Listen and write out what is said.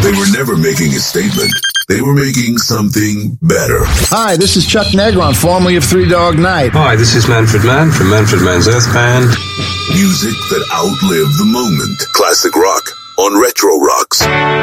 They were never making a statement. They were making something better. Hi, this is Chuck Negron, formerly of Three Dog Night. Hi, this is Manfred Mann from Manfred Mann's Earth Band. Music that outlived the moment. Classic rock on Retro Rocks.